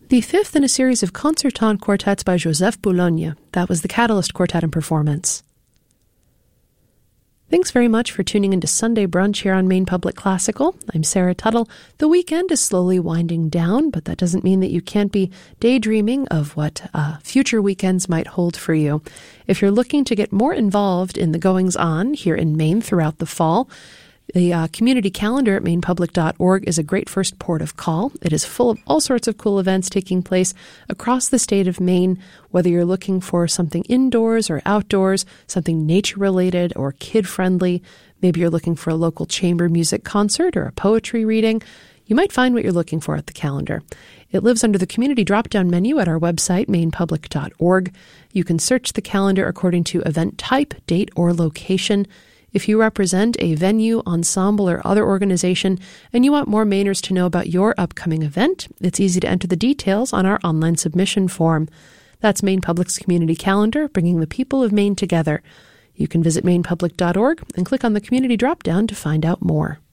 The fifth in a series of concertant quartets by Joseph Boulogne. That was the Catalyst Quartet in performance. Thanks very much for tuning into Sunday Brunch here on Maine Public Classical. I'm Sarah Tuttle. The weekend is slowly winding down, but that doesn't mean that you can't be daydreaming of what future weekends might hold for you. If you're looking to get more involved in the goings-on here in Maine throughout the fall, the community calendar at mainepublic.org is a great first port of call. It is full of all sorts of cool events taking place across the state of Maine, whether you're looking for something indoors or outdoors, something nature-related or kid-friendly. Maybe you're looking for a local chamber music concert or a poetry reading. You might find what you're looking for at the calendar. It lives under the community drop-down menu at our website, mainepublic.org. You can search the calendar according to event type, date, or location. If you represent a venue, ensemble, or other organization, and you want more Mainers to know about your upcoming event, it's easy to enter the details on our online submission form. That's Maine Public's community calendar, bringing the people of Maine together. You can visit mainepublic.org and click on the community drop-down to find out more.